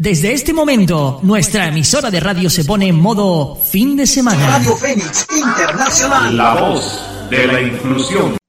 Desde este momento, nuestra emisora de radio se pone en modo fin de semana. Radio Fénix Internacional. La voz de la inclusión.